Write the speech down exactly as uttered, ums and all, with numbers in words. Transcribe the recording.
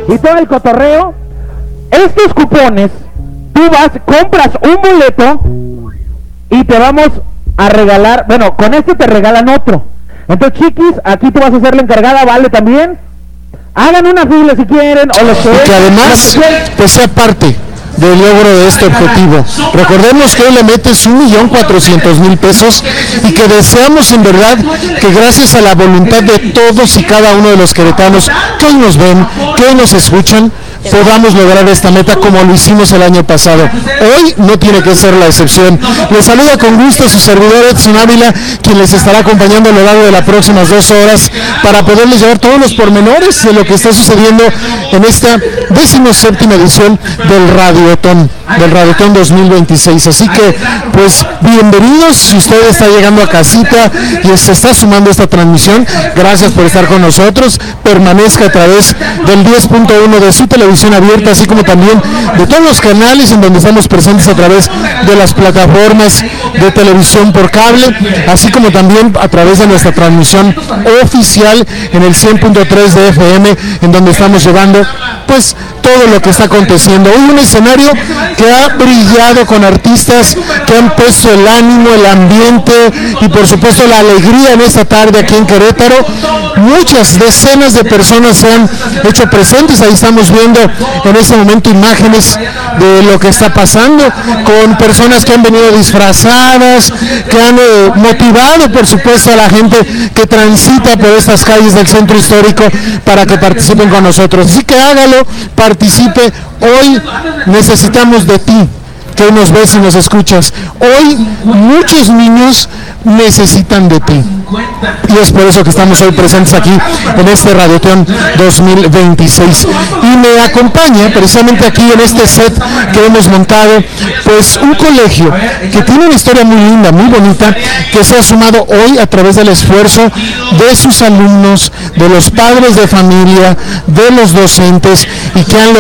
y todo el cotorreo. Estos cupones, tú vas, compras un boleto y te vamos a regalar, bueno, con este te regalan otro. Entonces, chiquis, aquí tú vas a ser la encargada, vale, también. Hagan una fila si quieren, o los que... Y que además, pues sea parte del logro de este objetivo. Recordemos que hoy le metes un millón cuatrocientos mil pesos y que deseamos en verdad que gracias a la voluntad de todos y cada uno de los queretanos que hoy nos ven, que hoy nos escuchan, podamos lograr esta meta como lo hicimos el año pasado. Hoy no tiene que ser la excepción. Les saluda con gusto su servidor Edson Ávila, quien les estará acompañando a lo largo de las próximas dos horas para poderles llevar todos los pormenores de lo que está sucediendo en esta decimoséptima edición del Radiotón, del Radiotón dos mil veintiséis. Así que, pues, bienvenidos. Si usted está llegando a casita y se está sumando a esta transmisión, gracias por estar con nosotros. Permanezca a través del diez punto uno de su televisión abierta, así como también de todos los canales en donde estamos presentes a través de las plataformas de televisión por cable, así como también a través de nuestra transmisión oficial en el cien punto tres de F M, en donde estamos llevando pues todo lo que está aconteciendo. Hoy un escenario que ha brillado con artistas que han puesto el ánimo, el ambiente y por supuesto la alegría en esta tarde aquí en Querétaro. Muchas decenas de personas se han hecho presentes. Ahí estamos viendo en este momento imágenes de lo que está pasando, con personas que han venido disfrazadas, que han eh, motivado por supuesto a la gente que transita por estas calles del centro histórico para que participen con nosotros. Así que hágalo, participe. Hoy necesitamos de ti, que nos ves y nos escuchas. Hoy muchos niños necesitan de ti. Y es por eso que estamos hoy presentes aquí en este Radiotón dos mil veintiséis. Y me acompaña precisamente aquí en este set que hemos montado, pues un colegio que tiene una historia muy linda, muy bonita, que se ha sumado hoy a través del esfuerzo de sus alumnos, de los padres de familia, de los docentes, y que han